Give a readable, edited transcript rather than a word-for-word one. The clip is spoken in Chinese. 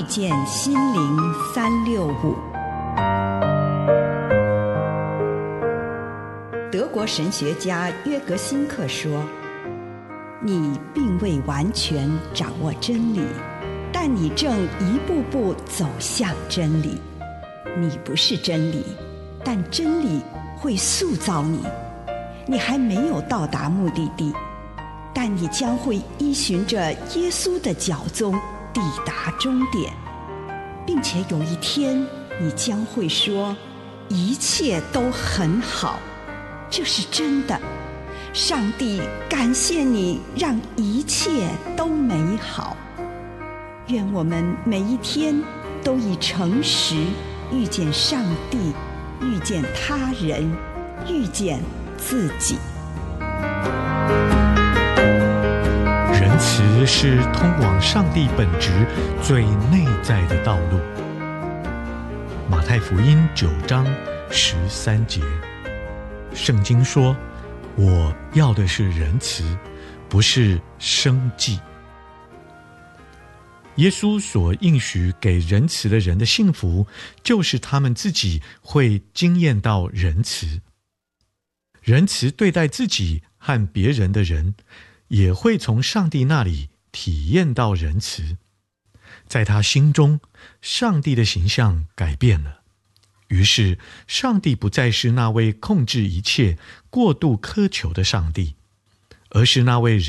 见心灵365。德国神学家约格辛克说，你并未完全掌握真理，但你正一步步走向真理。你不是真理，但真理会塑造你。你还没有到达目的地，但你将会依循着耶稣的脚踪抵达终点，并且有一天你将会说，一切都很好。这是真的。上帝感谢你，让一切都美好。愿我们每一天都以诚实遇见上帝，遇见他人，遇见自己。 仁慈是通往上帝本质最内在的道路。马太福音9章13节，圣经说，我要的是仁慈，不是生计。耶稣所应许给仁慈的人的幸福，就是他们自己会经验到仁慈。仁慈对待自己和别人的人，也会从上帝那里体验到仁慈。在他心中，上帝的形象改变了。于是，上帝不再是那位控制一切、过度苛求的上帝，而是那位